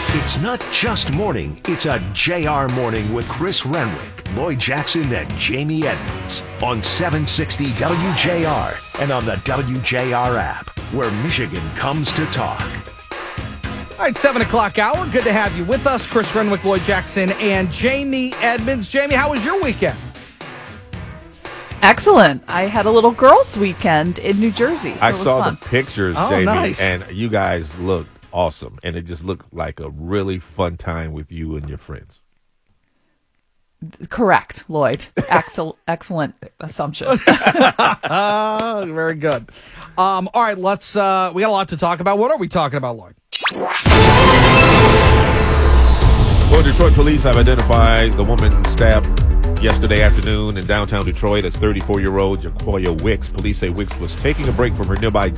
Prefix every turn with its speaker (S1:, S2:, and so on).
S1: It's not just morning, it's a JR morning with Chris Renwick, Lloyd Jackson, and Jamie Edmonds on 760 WJR and on the WJR app, where Michigan comes to talk.
S2: All right, 7 o'clock hour. Good to have you with us. Chris Renwick, Lloyd Jackson, and Jamie Edmonds. Jamie, how was your weekend?
S3: Excellent. I had a little girls' weekend in New Jersey. So
S4: I
S3: it was
S4: saw
S3: fun.
S4: the pictures,
S2: Oh,
S4: Jamie,
S2: nice.
S4: and you guys looked awesome. And it just looked like a really fun time with you and your friends.
S3: Correct, Lloyd. Excellent assumption.
S2: Very good. All right, we got a lot to talk about. What are we talking about, Lloyd?
S4: Well, Detroit police have identified the woman stabbed yesterday afternoon in downtown Detroit as 34-year-old Jaquoia Wicks. Police say Wicks was taking a break from her nearby